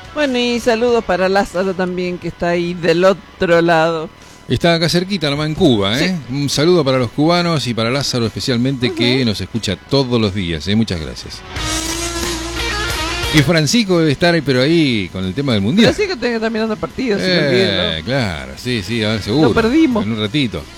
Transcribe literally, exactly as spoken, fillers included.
Bueno, y saludos para Lázaro también, que está ahí del otro lado. Está acá cerquita, nomás en Cuba, ¿eh? Sí. Un saludo para los cubanos y para Lázaro especialmente, uh-huh. que nos escucha todos los días, ¿eh? Muchas gracias. Y Francisco debe estar ahí, pero ahí con el tema del mundial. Francisco tiene que estar mirando partidos. Eh, si claro, sí, sí, a ver, seguro. Lo perdimos. En un ratito.